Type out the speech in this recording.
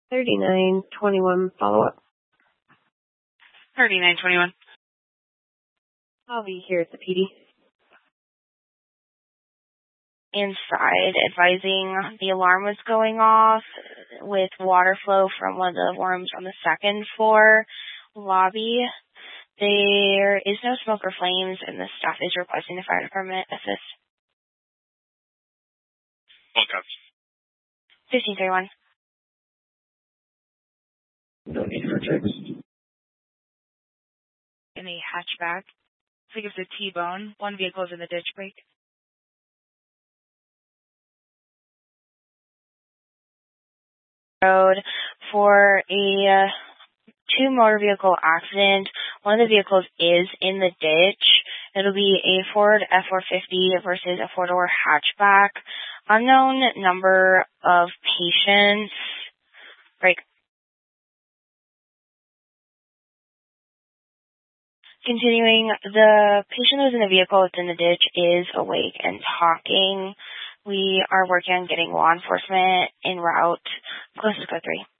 3921 follow-up. 3921. I'll be here at the PD. Inside, advising the alarm was going off with water flow from one of the rooms on the second floor lobby. There is no smoke or flames, and the staff is requesting the fire department assist. Okay. 1531. No need for checks. In a hatchback. I think it's a T-bone. One vehicle is in the ditch brake. Road for a two motor vehicle accident. One of the vehicles is in the ditch. It'll be a Ford F450 versus a four-door hatchback. Unknown number of patients. Break. Continuing, the patient who's in the vehicle that's in the ditch is awake and talking. We are working on getting law enforcement en route. Closest code 3.